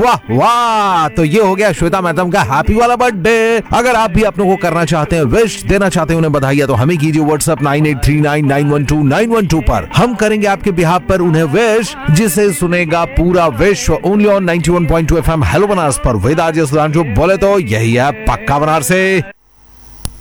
वाह वाह, तो ये हो गया श्वेता मैडम का हैप्पी वाला बर्थडे। अगर आप भी अपनों को करना चाहते हैं, विश देना चाहते हैं, उन्हें बधाई, तो हमें कीजिए व्हाट्सएप 9839912912 पर। हम करेंगे आपके बिहाफ पर उन्हें विश, जिसे सुनेगा पूरा विश्व, only on 91.2 FM hello Banaras पर। वेद आरजे सुधांशु बोले तो यही है पक्का बनारस से।